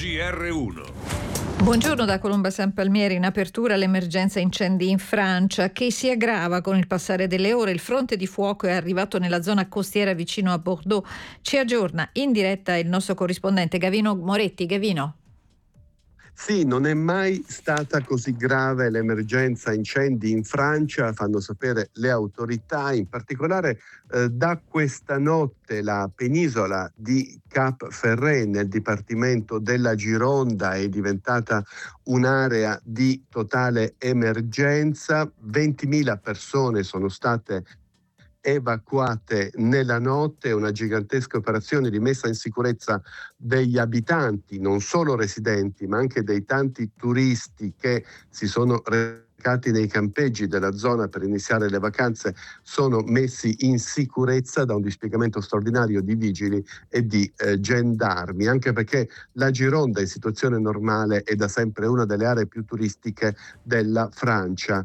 GR1. Buongiorno da Colomba San Palmieri. In apertura l'emergenza incendi in Francia, che si aggrava con il passare delle ore. Il fronte di fuoco è arrivato nella zona costiera vicino a Bordeaux. Ci aggiorna in diretta il nostro corrispondente Gavino Moretti. Gavino. Sì, non è mai stata così grave l'emergenza incendi in Francia, fanno sapere le autorità. In particolare da questa notte la penisola di Cap Ferret nel dipartimento della Gironda è diventata un'area di totale emergenza. 20.000 persone sono state evacuate nella notte, una gigantesca operazione di messa in sicurezza degli abitanti, non solo residenti, ma anche dei tanti turisti che si sono recati nei campeggi della zona per iniziare le vacanze, sono messi in sicurezza da un dispiegamento straordinario di vigili e di gendarmi, anche perché la Gironda in situazione normale è da sempre una delle aree più turistiche della Francia.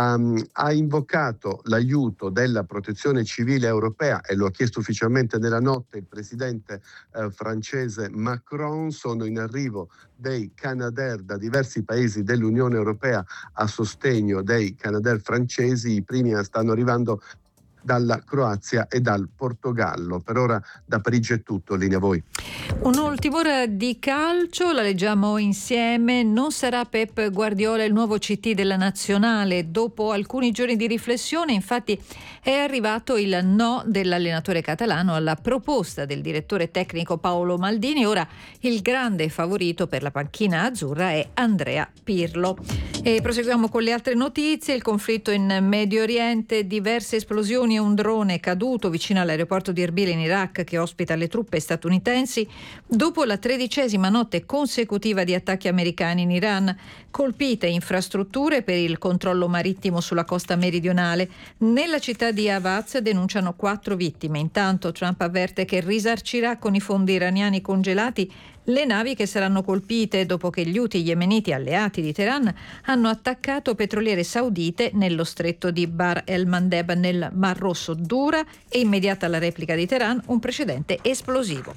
Ha invocato l'aiuto della Protezione Civile Europea e lo ha chiesto ufficialmente nella notte il presidente francese Macron. Sono in arrivo dei Canadair da diversi paesi dell'Unione Europea a sostegno dei Canadair francesi. I primi stanno arrivando dalla Croazia e dal Portogallo. Per ora da Parigi è tutto, linea a voi. Un'ultima ora di calcio, la leggiamo insieme. Non sarà Pep Guardiola il nuovo CT della nazionale. Dopo alcuni giorni di riflessione, infatti, è arrivato il no dell'allenatore catalano alla proposta del direttore tecnico Paolo Maldini. Ora il grande favorito per la panchina azzurra è Andrea Pirlo. E proseguiamo con le altre notizie. Il conflitto in Medio Oriente, diverse esplosioni e un drone caduto vicino all'aeroporto di Erbil in Iraq che ospita le truppe statunitensi dopo la 13ª notte consecutiva di attacchi americani in Iran. Colpite infrastrutture per il controllo marittimo sulla costa meridionale. Nella città di Avaz denunciano 4 vittime. Intanto Trump avverte che risarcirà con i fondi iraniani congelati le navi che saranno colpite dopo che gli Houthi yemeniti alleati di Teheran hanno attaccato petroliere saudite nello stretto di Bar el Mandeb nel Mar Rosso. Dura e immediata la replica di Teheran, un precedente esplosivo.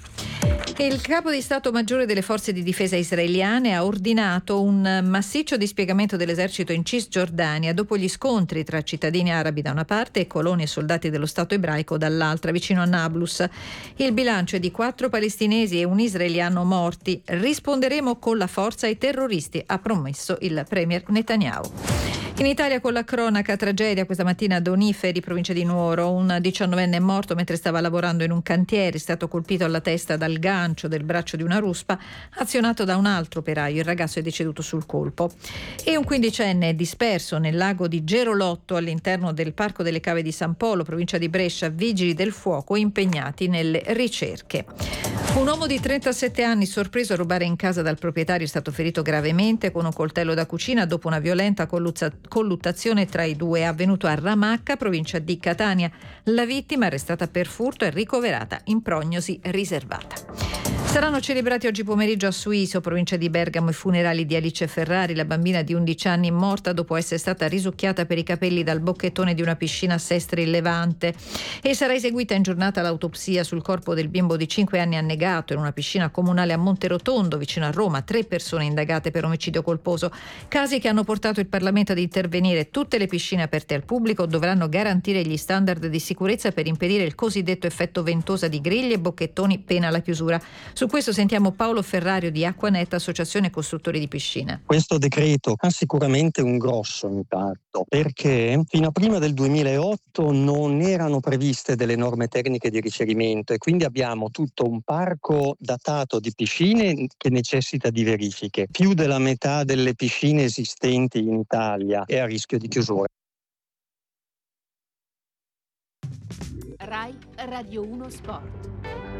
Il capo di Stato Maggiore delle Forze di Difesa israeliane ha ordinato un massiccio dispiegamento dell'esercito in Cisgiordania dopo gli scontri tra cittadini arabi da una parte e coloni e soldati dello Stato ebraico dall'altra, vicino a Nablus. Il bilancio è di 4 palestinesi e un israeliano morti. Risponderemo con la forza ai terroristi, ha promesso il premier Netanyahu. In Italia con la cronaca, tragedia questa mattina ad Oniferi, provincia di Nuoro. Un 19enne è morto mentre stava lavorando in un cantiere, è stato colpito alla testa dal gancio del braccio di una ruspa azionato da un altro operaio. Il ragazzo è deceduto sul colpo. E un 15enne è disperso nel lago di Gerolotto all'interno del Parco delle Cave di San Polo, provincia di Brescia. Vigili del fuoco impegnati nelle ricerche. Un uomo di 37 anni sorpreso a rubare in casa dal proprietario è stato ferito gravemente con un coltello da cucina dopo una violenta colluttazione tra i due, avvenuto a Ramacca, provincia di Catania. La vittima, arrestata per furto, è ricoverata in prognosi riservata. Saranno celebrati oggi pomeriggio a Suiso, provincia di Bergamo, i funerali di Alice Ferrari, la bambina di 11 anni morta dopo essere stata risucchiata per i capelli dal bocchettone di una piscina a Sestri in Levante. E sarà eseguita in giornata l'autopsia sul corpo del bimbo di 5 anni annegato in una piscina comunale a Monterotondo, vicino a Roma. 3 persone indagate per omicidio colposo. Casi che hanno portato il Parlamento ad intervenire. Tutte le piscine aperte al pubblico dovranno garantire gli standard di sicurezza per impedire il cosiddetto effetto ventosa di griglie e bocchettoni, pena la chiusura. Su questo sentiamo Paolo Ferrario di Acquanet, associazione costruttori di piscine. Questo decreto ha sicuramente un grosso impatto perché fino a prima del 2008 non erano previste delle norme tecniche di ricevimento e quindi abbiamo tutto un parco datato di piscine che necessita di verifiche. Più della metà delle piscine esistenti in Italia è a rischio di chiusura. Rai Radio 1 Sport.